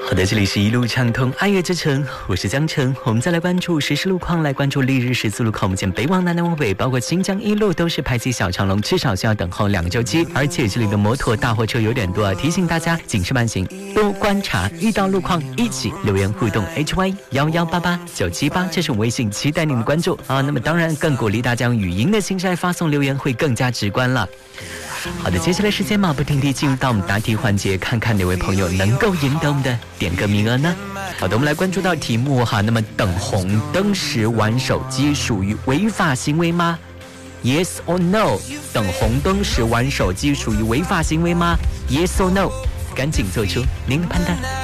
好的，这里是一路畅通爱乐之城，我是江城。我们再来关注实时路况，来关注历日时速路况。目前北往南、南往北，包括新疆一路都是排挤小长龙，至少需要等候2个周期。而且这里的摩托、大货车有点多，提醒大家谨慎慢行，多观察，遇到路况一起留言互动。HY1188978，这是我微信，期待您的关注啊。那么当然更鼓励大家用语音的形式来发送留言，会更加直观了。好的，接下来时间马不停蹄进入到我们答题环节，看看哪位朋友能够赢得我们的点歌名额呢？好的，我们来关注到题目哈。那么等红灯时玩手机属于违法行为吗？ Yes or no？ 等红灯时玩手机属于违法行为吗？ Yes or no？ 赶紧做出您的判断。